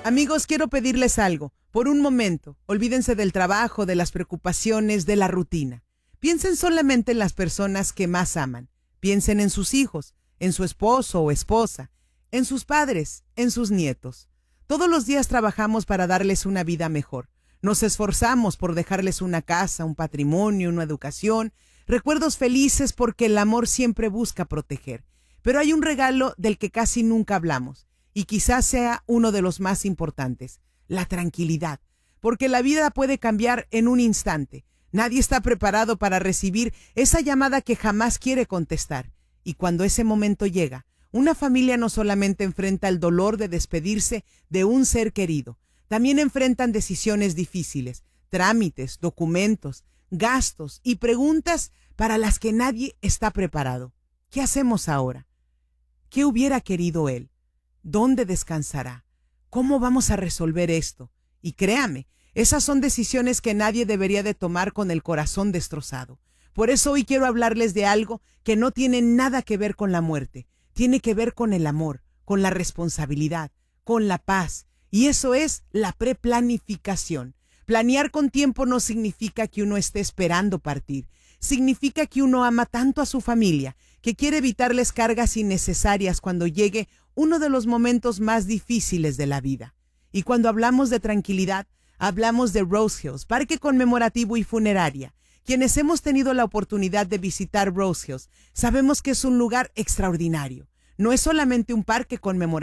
Amigos, quiero pedirles algo. Por un momento, olvídense del trabajo, de las preocupaciones, de la rutina. Piensen solamente en las personas que más aman. Piensen en sus hijos, en su esposo o esposa, en sus padres, en sus nietos. Todos los días trabajamos para darles una vida mejor. Nos esforzamos por dejarles una casa, un patrimonio, una educación, recuerdos felices porque el amor siempre busca proteger. Pero hay un regalo del que casi nunca hablamos y quizás sea uno de los más importantes, la tranquilidad. Porque la vida puede cambiar en un instante. Nadie está preparado para recibir esa llamada que jamás quiere contestar. Y cuando ese momento llega, una familia no solamente enfrenta el dolor de despedirse de un ser querido, también enfrentan decisiones difíciles, trámites, documentos, gastos y preguntas para las que nadie está preparado. ¿Qué hacemos ahora? ¿Qué hubiera querido él? ¿Dónde descansará? ¿Cómo vamos a resolver esto? Y créame, esas son decisiones que nadie debería de tomar con el corazón destrozado. Por eso hoy quiero hablarles de algo que no tiene nada que ver con la muerte. Tiene que ver con el amor, con la responsabilidad, con la paz. Y eso es la preplanificación. Planear con tiempo no significa que uno esté esperando partir. Significa que uno ama tanto a su familia, que quiere evitarles cargas innecesarias cuando llegue uno de los momentos más difíciles de la vida. Y cuando hablamos de tranquilidad, hablamos de Rose Hills, Parque Conmemorativo y Funeraria. Quienes hemos tenido la oportunidad de visitar Rose Hills, sabemos que es un lugar extraordinario. No es solamente un parque conmemorativo,